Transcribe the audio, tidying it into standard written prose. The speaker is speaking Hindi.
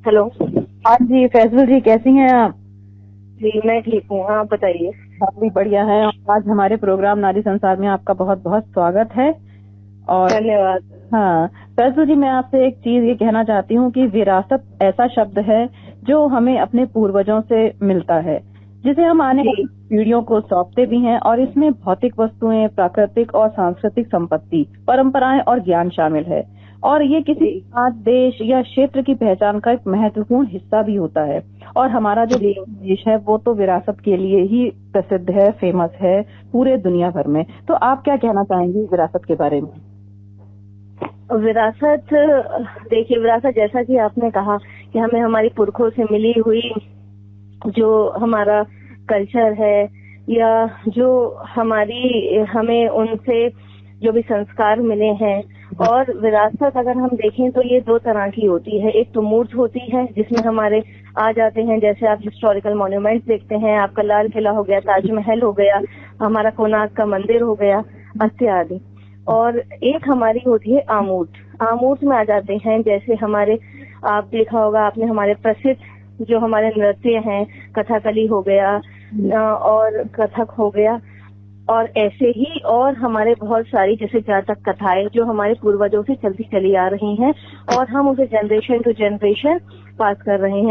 हेलो। हाँ जी, फैजल जी कैसी हैं आप? जी मैं ठीक हूँ, आप बताइए। आप भी बढ़िया है। आज हमारे प्रोग्राम नारी संसार में आपका बहुत बहुत स्वागत है। और धन्यवाद। हाँ, फैजल जी मैं आपसे एक चीज ये कहना चाहती हूँ कि विरासत ऐसा शब्द है जो हमें अपने पूर्वजों से मिलता है, जिसे हम आने जी वाली पीढ़ियों को सौंपते भी हैं। और इसमें भौतिक वस्तुएं, प्राकृतिक और सांस्कृतिक संपत्ति, परंपराएं और ज्ञान शामिल है। और ये किसी जी समाज, देश या क्षेत्र की पहचान का एक महत्वपूर्ण हिस्सा भी होता है। और हमारा जो जी। देश है वो तो विरासत के लिए ही प्रसिद्ध है, फेमस है पूरे दुनिया भर में। तो आप क्या कहना चाहेंगी विरासत के बारे में? विरासत, देखिए विरासत जैसा कि आपने कहा कि हमें हमारी पुरखों से मिली हुई जो हमारा कल्चर है या जो हमें उनसे जो भी संस्कार मिले हैं। और विरासत अगर हम देखें तो ये दो तरह की होती है। एक तो मूर्त होती है जिसमें हमारे आ जाते हैं, जैसे आप हिस्टोरिकल मॉन्यूमेंट्स देखते हैं, आपका लाल किला हो गया, ताजमहल हो गया, हमारा कोणार्क का मंदिर हो गया इत्यादि। और एक हमारी होती है आमूर्त। आमूर्त में आ जाते हैं जैसे हमारे, आप देखा होगा आपने, हमारे प्रसिद्ध जो हमारे नृत्य हैं, कथकली हो गया और कथक हो गया, और ऐसे ही और हमारे बहुत सारी जैसे जातक कथाएं जो हमारे पूर्वजों से चलती चली आ रही हैं और हम उसे जनरेशन टू जनरेशन पास कर रहे हैं।